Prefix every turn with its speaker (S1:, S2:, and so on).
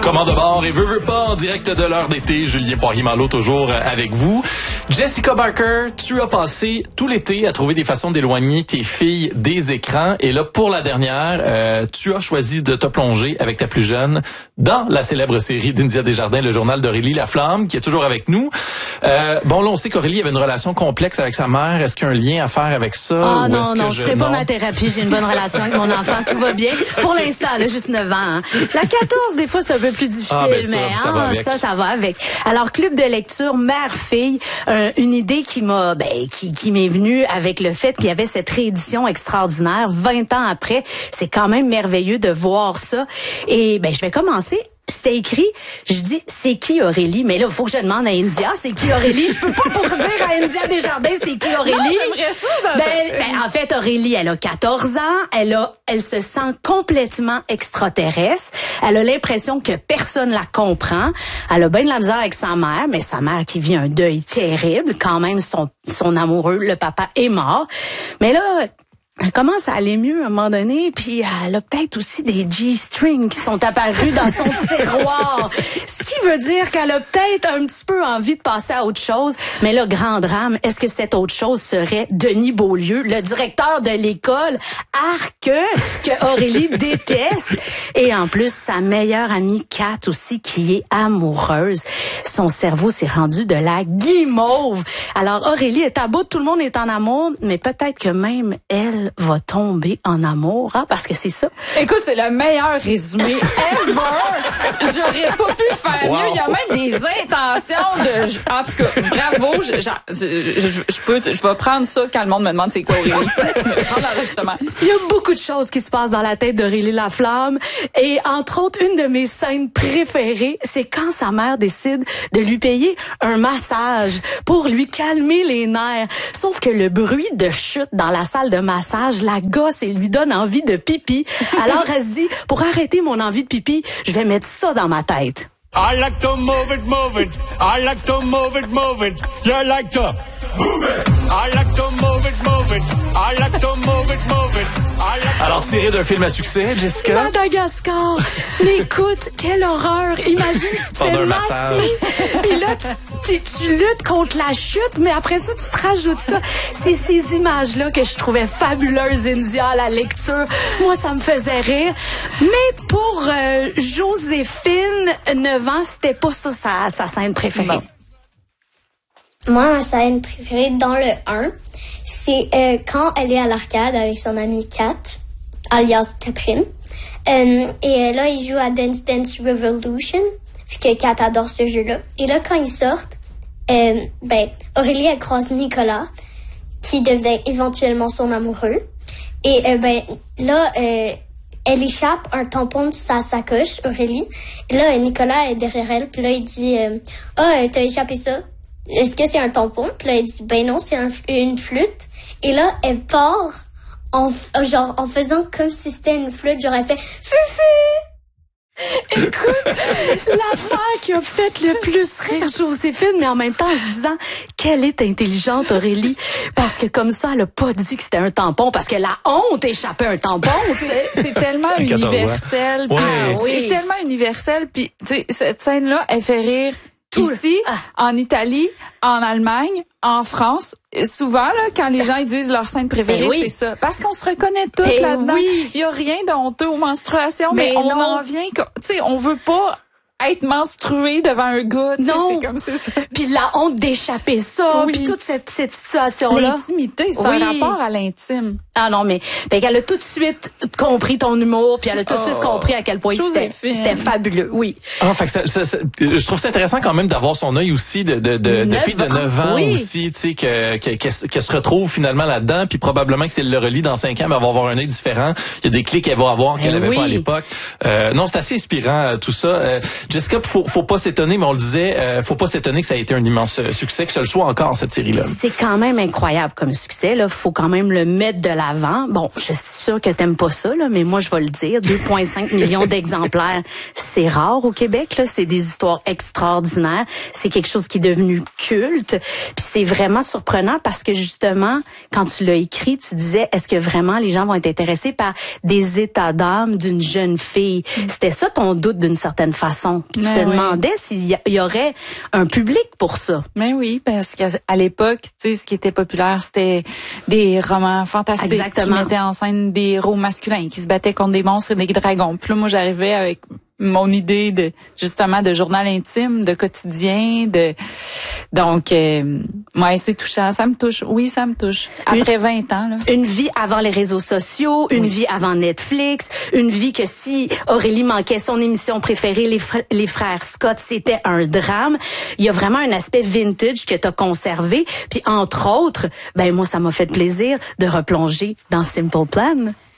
S1: Commande de bord et veut pas en direct de l'heure d'été. Julien Poirier-Malo toujours avec vous. Jessica Barker, tu as passé tout l'été à trouver des façons d'éloigner tes filles des écrans. Et là, pour la dernière, tu as choisi de te plonger avec ta plus jeune dans la célèbre série d'India Desjardins, le journal d'Aurélie Laflamme, qui est toujours avec nous. Bon, là, on sait qu'Aurélie avait une relation complexe avec sa mère. Est-ce qu'il y a un lien à faire avec ça?
S2: Ah non, je fais pas ma thérapie. J'ai une bonne relation avec mon enfant. Tout va bien. Pour l'instant, elle a juste 9 ans. Hein. La 14, des fois, c'est un peu plus difficile, mais ça va avec. Alors, club de lecture mère-fille, une idée qui m'est venue avec le fait qu'il y avait cette réédition extraordinaire 20 ans après. C'est quand même merveilleux de voir ça. Et je vais commencer. C'était écrit, je dis, c'est qui Aurélie? Mais là, il faut que je demande à India, c'est qui Aurélie? Je peux pas pour dire à India Desjardins, c'est qui Aurélie?
S3: Non, j'aimerais ça.
S2: En fait, Aurélie, elle a 14 ans, elle se sent complètement extraterrestre. Elle a l'impression que personne la comprend. Elle a bien de la misère avec sa mère, mais sa mère qui vit un deuil terrible. Quand même, son amoureux, le papa, est mort. Mais là, elle commence à aller mieux à un moment donné, puis elle a peut-être aussi des G-strings qui sont apparus dans son tiroir. Ce qui veut dire qu'elle a peut-être un petit peu envie de passer à autre chose. Mais là, grand drame, est-ce que cette autre chose serait Denis Beaulieu, le directeur de l'école, que Aurélie déteste? Et en plus, sa meilleure amie Kat aussi, qui est amoureuse. Son cerveau s'est rendu de la guimauve. Alors Aurélie est à bout, tout le monde est en amour, mais peut-être que même elle va tomber en amour, hein, parce que c'est ça.
S3: Écoute, c'est le meilleur résumé ever. J'aurais pas pu faire mieux. Il y a même des intentions de... En tout cas, bravo. Je vais prendre ça quand le monde me demande c'est quoi Aurélie. Prendre l'enregistrement.
S2: Il y a beaucoup de choses qui se passent dans la tête d'Aurélie Laflamme. Et entre autres, une de mes scènes préférées, c'est quand sa mère décide de lui payer un massage pour lui calmer les nerfs. Sauf que le bruit de chute dans la salle de massage la gosse et lui donne envie de pipi. Alors elle se dit, pour arrêter mon envie de pipi, je vais mettre ça dans ma tête.
S4: I like to move it, move it. I like to move it, move it. You like to move it. I like to move it, move it. I like to move it, move it.
S1: Alors, tiré d'un film à succès, Jessica?
S2: Madagascar. Mais écoute, quelle horreur. Imagine, tu te fais masser. Puis là, tu luttes contre la chute, mais après ça, tu te rajoutes ça. C'est ces images-là que je trouvais fabuleuses, India, à la lecture. Moi, ça me faisait rire. Mais pour Joséphine, 9 ans, c'était pas ça sa scène préférée.
S3: Bon.
S5: Moi, ma scène préférée dans le 1, c'est quand elle est à l'arcade avec son amie Kat, alias Catherine. Et là, ils jouent à Dance Dance Revolution, vu que Kat adore ce jeu-là. Et là, quand ils sortent, Aurélie, elle croise Nicolas, qui devient éventuellement son amoureux. Et là, elle échappe un tampon de sa sacoche, Aurélie. Et là, Nicolas est derrière elle, puis là, il dit « t'as échappé ça? Est-ce que c'est un tampon? » Puis là, elle dit « Ben non, c'est une flûte. » Et là, elle part en faisant comme si c'était une flûte. Genre, elle fait « Fufu! »
S2: Écoute, l'affaire qui a fait le plus rire Joséphine, mais en même temps en se disant qu'elle est intelligente, Aurélie, parce que comme ça, elle a pas dit que c'était un tampon, parce que la honte échappait un tampon.
S3: C'est tellement universel.
S1: Ouais.
S3: C'est tellement universel. Puis, tu sais, cette scène-là, elle fait rire ici, en Italie, en Allemagne, en France. Souvent, là, quand les gens ils disent leur scène préférée, c'est ça. Parce qu'on se reconnaît toutes là-dedans.
S2: Oui.
S3: Il y a rien de honteux aux menstruations, mais on en vient, tu sais, on veut pas être menstrué devant un gars.
S2: Non.
S3: C'est comme c'est ça.
S2: Puis la honte d'échapper ça, puis toute cette situation-là.
S3: L'intimité, c'est un rapport à l'intime.
S2: Ah non, mais qu'elle a tout de suite compris ton humour, puis elle a tout de suite compris à quel point c'était fabuleux. Oui.
S1: Ah, fait que je trouve ça intéressant quand même d'avoir son œil aussi de fille de 9 ans aussi, tu sais, qu'elle se retrouve finalement là-dedans, puis probablement que si elle le relie dans 5 ans, elle va avoir un œil différent. Il y a des clics qu'elle va avoir qu'elle avait pas à l'époque. Non, c'est assez inspirant tout ça. Jessica, faut pas s'étonner, mais on le disait, faut pas s'étonner que ça a été un immense succès, que ce le soit encore cette série-là.
S2: C'est quand même incroyable comme succès, là. Faut quand même le mettre de l'avant. Bon, je suis sûre que t'aimes pas ça, là, mais moi, je vais le dire. 2,5 millions d'exemplaires. C'est rare au Québec, là. C'est des histoires extraordinaires. C'est quelque chose qui est devenu culte. Puis c'est vraiment surprenant parce que justement, quand tu l'as écrit, tu disais, est-ce que vraiment les gens vont être intéressés par des états d'âme d'une jeune fille? C'était ça ton doute d'une certaine façon. télévision. Puis tu te demandais s'il y aurait un public pour ça.
S3: Mais oui, parce qu'à l'époque, tu sais, ce qui était populaire, c'était des romans fantastiques.
S2: Exactement.
S3: Qui mettaient en scène des héros masculins qui se battaient contre des monstres et des dragons. Puis là, moi, j'arrivais avec mon idée de justement de journal intime, de quotidien, donc ouais, c'est touchant, ça me touche. Oui, ça me touche. Après 20 ans là.
S2: Une vie avant les réseaux sociaux, une vie avant Netflix, une vie que si Aurélie manquait son émission préférée, les frères Scott, c'était un drame. Il y a vraiment un aspect vintage que tu as conservé, puis entre autres, ben moi ça m'a fait plaisir de replonger dans Simple Plan.